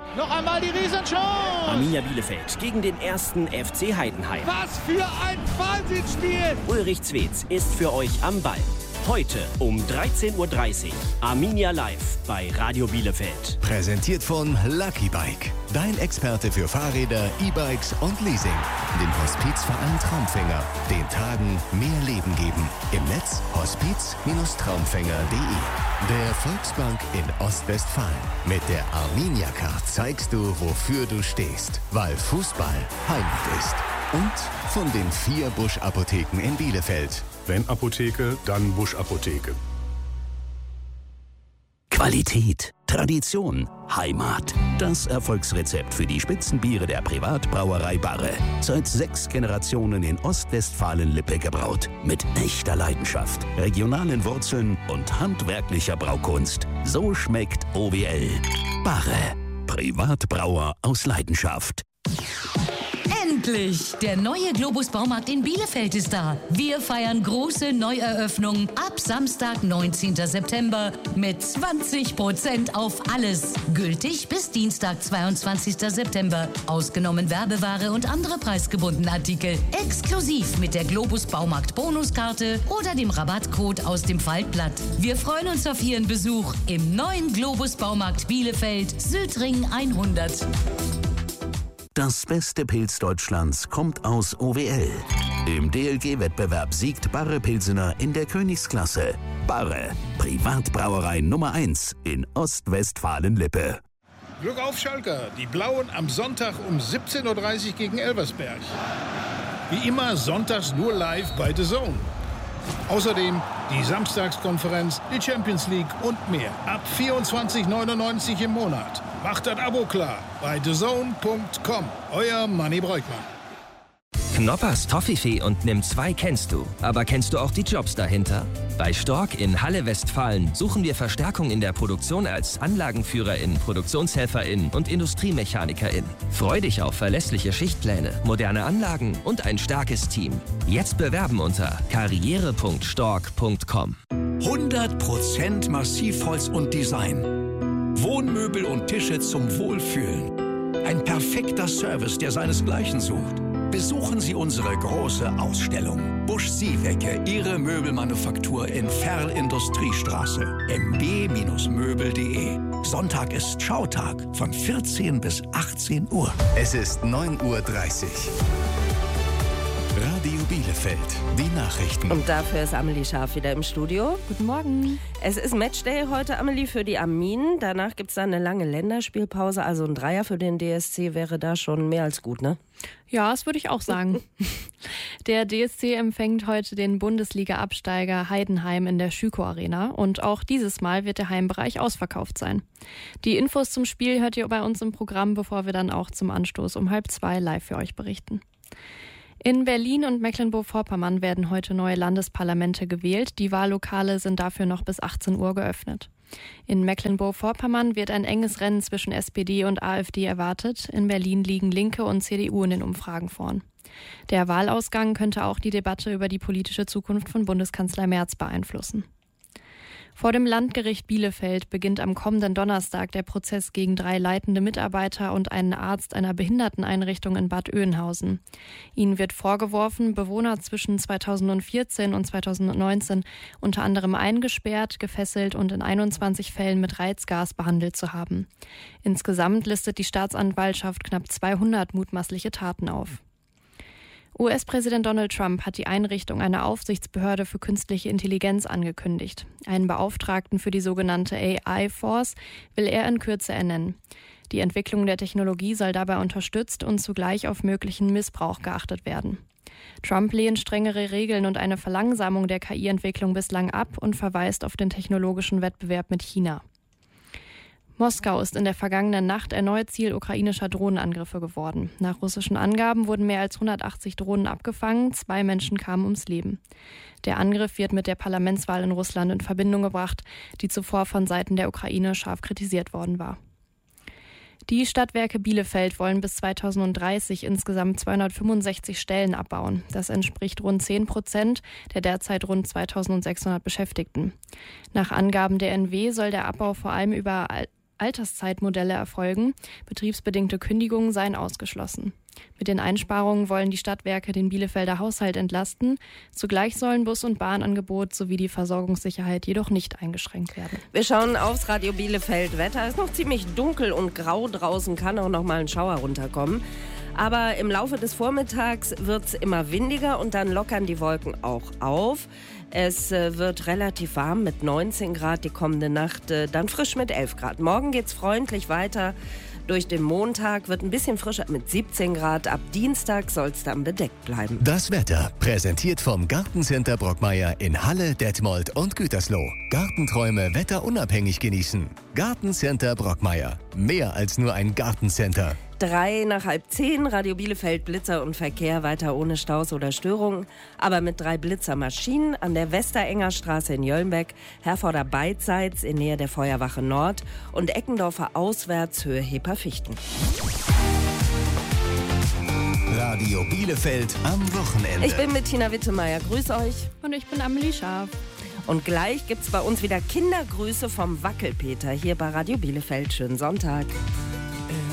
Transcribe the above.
Noch einmal die Riesenchance. Arminia Bielefeld gegen den ersten FC Heidenheim. Was für ein Wahnsinnsspiel. Ulrich Zwetz ist für euch am Ball. Heute um 13:30 Uhr Arminia Live bei Radio Bielefeld. Präsentiert von Lucky Bike. Dein Experte für Fahrräder, E-Bikes und Leasing. Den Hospizverein Traumfänger. Den Tagen mehr Leben geben. Im Netz hospiz-traumfänger.de. Der Volksbank in Ostwestfalen. Mit der Arminia Card zeigst du, wofür du stehst. Weil Fußball Heimat ist. Und von den 4 Busch-Apotheken in Bielefeld. Wenn Apotheke, dann Busch-Apotheke. Qualität, Tradition, Heimat. Das Erfolgsrezept für die Spitzenbiere der Privatbrauerei Barre. Seit 6 Generationen in Ostwestfalen-Lippe gebraut. Mit echter Leidenschaft, regionalen Wurzeln und handwerklicher Braukunst. So schmeckt OWL. Barre. Privatbrauer aus Leidenschaft. Endlich! Der neue Globus Baumarkt in Bielefeld ist da. Wir feiern große Neueröffnung ab Samstag, 19. September mit 20% auf alles. Gültig bis Dienstag, 22. September. Ausgenommen Werbeware und andere preisgebundene Artikel. Exklusiv mit der Globus Baumarkt Bonuskarte oder dem Rabattcode aus dem Faltblatt. Wir freuen uns auf Ihren Besuch im neuen Globus Baumarkt Bielefeld, Südring 100. Das beste Pilz Deutschlands kommt aus OWL. Im DLG-Wettbewerb siegt Barre Pilsener in der Königsklasse. Barre, Privatbrauerei Nummer 1 in Ostwestfalen-Lippe. Glück auf, Schalker. Die Blauen am Sonntag um 17:30 Uhr gegen Elversberg. Wie immer sonntags nur live bei The Zone. Außerdem die Samstagskonferenz, die Champions League und mehr. Ab 24,99 € im Monat. Macht das Abo klar bei thezone.com. Euer Manni Breukmann. Knoppers Toffifee und Nimm 2 kennst du. Aber kennst du auch die Jobs dahinter? Bei Stork in Halle Westfalen suchen wir Verstärkung in der Produktion als Anlagenführerin, Produktionshelferin und Industriemechanikerin. Freu dich auf verlässliche Schichtpläne, moderne Anlagen und ein starkes Team. Jetzt bewerben unter karriere.stork.com. 100% Massivholz und Design. Wohnmöbel und Tische zum Wohlfühlen. Ein perfekter Service, der seinesgleichen sucht. Besuchen Sie unsere große Ausstellung. Busch Siewecke, Ihre Möbelmanufaktur in Ferl-Industriestraße. mb-möbel.de. Sonntag ist Schautag von 14 bis 18 Uhr. Es ist 9:30 Uhr. Radio Bielefeld, die Nachrichten. Und dafür ist Amelie Scharf wieder im Studio. Guten Morgen. Es ist Matchday heute, Amelie, für die Arminen. Danach gibt es dann eine lange Länderspielpause. Also ein Dreier für den DSC wäre da schon mehr als gut, ne? Ja, das würde ich auch sagen. Der DSC empfängt heute den Bundesliga-Absteiger Heidenheim in der Schüko Arena. Und auch dieses Mal wird der Heimbereich ausverkauft sein. Die Infos zum Spiel hört ihr bei uns im Programm, bevor wir dann auch zum Anstoß um 1:30 live für euch berichten. In Berlin und Mecklenburg-Vorpommern werden heute neue Landesparlamente gewählt. Die Wahllokale sind dafür noch bis 18 Uhr geöffnet. In Mecklenburg-Vorpommern wird ein enges Rennen zwischen SPD und AfD erwartet. In Berlin liegen Linke und CDU in den Umfragen vorn. Der Wahlausgang könnte auch die Debatte über die politische Zukunft von Bundeskanzler Merz beeinflussen. Vor dem Landgericht Bielefeld beginnt am kommenden Donnerstag der Prozess gegen 3 leitende Mitarbeiter und einen Arzt einer Behinderteneinrichtung in Bad Oeynhausen. Ihnen wird vorgeworfen, Bewohner zwischen 2014 und 2019 unter anderem eingesperrt, gefesselt und in 21 Fällen mit Reizgas behandelt zu haben. Insgesamt listet die Staatsanwaltschaft knapp 200 mutmaßliche Taten auf. US-Präsident Donald Trump hat die Einrichtung einer Aufsichtsbehörde für künstliche Intelligenz angekündigt. Einen Beauftragten für die sogenannte AI-Force will er in Kürze ernennen. Die Entwicklung der Technologie soll dabei unterstützt und zugleich auf möglichen Missbrauch geachtet werden. Trump lehnt strengere Regeln und eine Verlangsamung der KI-Entwicklung bislang ab und verweist auf den technologischen Wettbewerb mit China. Moskau ist in der vergangenen Nacht erneut Ziel ukrainischer Drohnenangriffe geworden. Nach russischen Angaben wurden mehr als 180 Drohnen abgefangen, 2 Menschen kamen ums Leben. Der Angriff wird mit der Parlamentswahl in Russland in Verbindung gebracht, die zuvor von Seiten der Ukraine scharf kritisiert worden war. Die Stadtwerke Bielefeld wollen bis 2030 insgesamt 265 Stellen abbauen. Das entspricht rund 10% der derzeit rund 2600 Beschäftigten. Nach Angaben der NW soll der Abbau vor allem über Alterszeitmodelle erfolgen. Betriebsbedingte Kündigungen seien ausgeschlossen. Mit den Einsparungen wollen die Stadtwerke den Bielefelder Haushalt entlasten. Zugleich sollen Bus- und Bahnangebot sowie die Versorgungssicherheit jedoch nicht eingeschränkt werden. Wir schauen aufs Radio Bielefeld. Wetter ist noch ziemlich dunkel und grau draußen, kann auch noch mal ein Schauer runterkommen. Aber im Laufe des Vormittags wird es immer windiger und dann lockern die Wolken auch auf. Es wird relativ warm mit 19 Grad, die kommende Nacht dann frisch mit 11 Grad. Morgen geht's freundlich weiter. Durch den Montag wird ein bisschen frischer mit 17 Grad. Ab Dienstag soll es dann bedeckt bleiben. Das Wetter präsentiert vom Gartencenter Brockmeier in Halle, Detmold und Gütersloh. Gartenträume wetterunabhängig genießen. Gartencenter Brockmeier. Mehr als nur ein Gartencenter. 9:55, Radio Bielefeld, Blitzer und Verkehr weiter ohne Staus oder Störungen, aber mit 3 Blitzermaschinen an der Westerenger Straße in Jöllenbeck, Herforder beidseits in Nähe der Feuerwache Nord und Eckendorfer auswärts Höhe Heperfichten. Radio Bielefeld am Wochenende. Ich bin mit Tina Wittemeier, grüß euch. Und ich bin Amelie Scharf. Und gleich gibt's bei uns wieder Kindergrüße vom Wackelpeter hier bei Radio Bielefeld. Schönen Sonntag.